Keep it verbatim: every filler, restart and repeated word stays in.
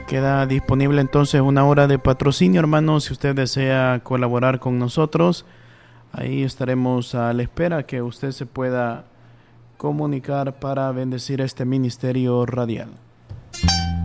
Queda disponible entonces una hora de patrocinio, hermanos. Si usted desea colaborar con nosotros, ahí estaremos a la espera que usted se pueda comunicar para bendecir este ministerio radial.